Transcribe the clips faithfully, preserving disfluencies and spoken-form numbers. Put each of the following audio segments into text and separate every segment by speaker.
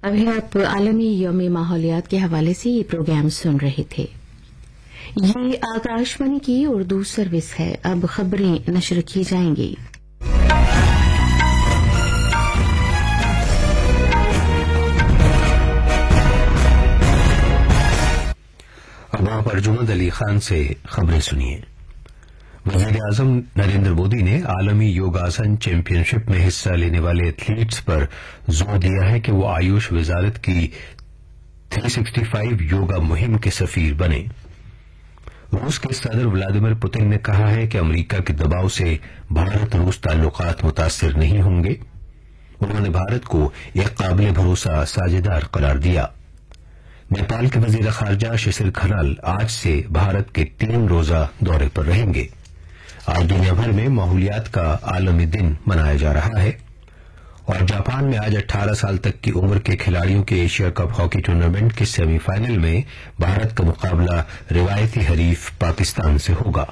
Speaker 1: अभी आप आलमी यौम माहौलियात के हवाले से ये प्रोग्राम सुन रहे थे। ये आकाशवाणी की उर्दू सर्विस है। अब खबरें नशर की जाएंगी।
Speaker 2: अब आप अर्जुमंद अली खान से खबरें सुनिए। वजीर आजम नरेंद्र मोदी ने आलमी योगासन चैंपियनशिप में हिस्सा लेने वाले एथलीट्स पर जोर दिया है कि वो आयुष वजारत की तीन सौ पैंसठ योगा मुहिम के सफीर बने। रूस के सदर व्लादिमीर पुतिन ने कहा है कि अमेरिका के दबाव से भारत रूस ताल्लुकात मुतासिर नहीं होंगे। उन्होंने भारत को एक काबिल भरोसा साझेदार करार दिया। नेपाल के वजीर खारजा शिशिर खनाल आज से भारत के तीन रोजा दौरे पर रहेंगे। आज दुनिया भर में माहौलियात का आलमी दिन मनाया जा रहा है और जापान में आज अठारह साल तक की उम्र के खिलाड़ियों के एशिया कप हॉकी टूर्नामेंट के सेमीफाइनल में भारत का मुकाबला रिवायती हरीफ पाकिस्तान से होगा।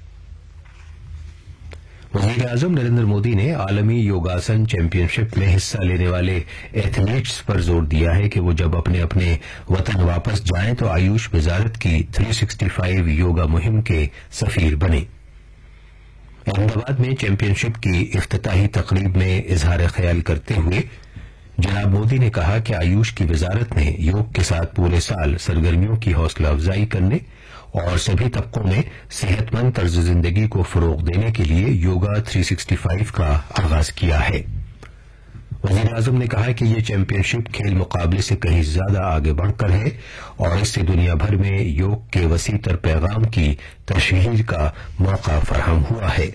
Speaker 2: वजीर आजम नरेंद्र मोदी ने आलमी योगासन चैंपियनशिप में हिस्सा लेने वाले एथलीट्स पर जोर दिया है कि वो जब अपने अपने वतन वापस जाएं तो आयुष वजारत की तीन सौ पैंसठ योगा मुहिम के सफीर बने। अहमदाबाद में चैंपियनशिप की इफ्तिताही तकरीब में इजहार ख्याल करते हुए जनाब मोदी ने कहा कि आयुष की वजारत ने योग के साथ पूरे साल सरगर्मियों की हौसला अफजाई करने और सभी तबकों में सेहतमंद तर्ज जिंदगी को फरोग देने के लिए योगा तीन सौ पैंसठ का आगाज किया है। वजीर आजम ने कहा कि ये चैंपियनशिप खेल मुकाबले से कहीं ज्यादा आगे बढ़कर है और इससे दुनिया भर में योग के वसी तर पैगाम की तशहीर का मौका फराहम हुआ है।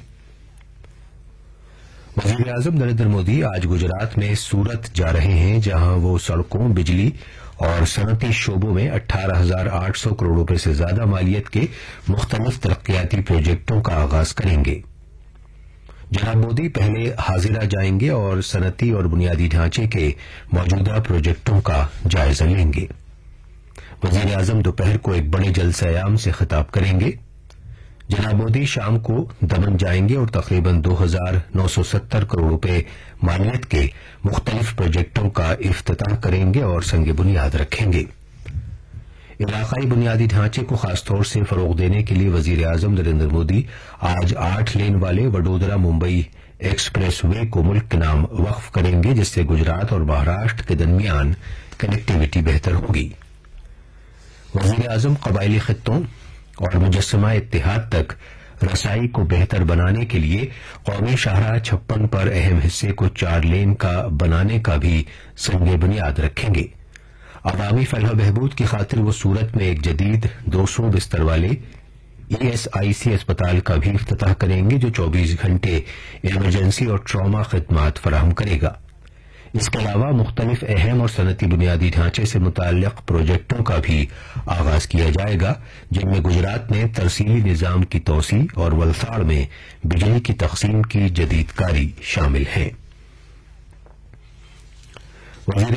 Speaker 2: वजीर आजम नरेंद्र मोदी आज गुजरात में सूरत जा रहे हैं, जहां वो सड़कों, बिजली और सनती शोबों में अठारह हजार आठ सौ करोड़ रुपए से ज्यादा मालियत के मुख्तलिफ तरक्याती प्रोजेक्टों का आगाज करेंगे। जनाब मोदी पहले हाजिरा जाएंगे और सनती और बुनियादी ढांचे के मौजूदा प्रोजेक्टों का जायजा लेंगे। वजीर आजम दोपहर को एक बड़े जलसे-आम से खिताब करेंगे। जनाब मोदी शाम को दमन जाएंगे और तकरीबन दो हजार नौ सौ सत्तर करोड़ रुपए मालियत के मुख्तलिफ प्रोजेक्टों का इफ्तिताह करेंगे और संग बुनियाद रखेंगे। इलाकाई बुनियादी ढांचे को खासतौर से फरोग देने के लिए वजीर आजम नरेंद्र मोदी आज आठ लेन वाले वडोदरा मुंबई एक्सप्रेस वे को मुल्क के नाम वक्फ करेंगे, जिससे गुजरात और महाराष्ट्र के दरमियान कनेक्टिविटी बेहतर होगी। वजीर आजम कबायली खित्तों और मुजस्समा इत्तेहाद तक रसाई को बेहतर बनाने के लिए कौमी शाहराह छप्पन पर अहम हिस्से को चार लेन का बनाने का भी संग बुनियाद रखेंगे। अवामी फलाह बहबूद की खातिर वो सूरत में एक जदीद दो सौ बिस्तर वाले ईएसआईसी अस्पताल का भी इफ्तिताह करेंगे, जो चौबीस घंटे इमरजेंसी और ट्रॉमा खिदमात फराहम करेगा। इसके अलावा मुख्तलिफ अहम और सनती बुनियादी ढांचे से मुताल्लिक प्रोजेक्टों का भी आगाज किया जाएगा, जिनमें गुजरात में तरसीली निजाम की तोसी और वलसाड़ में बिजली की तकसीम की जदीदकारी शामिल है।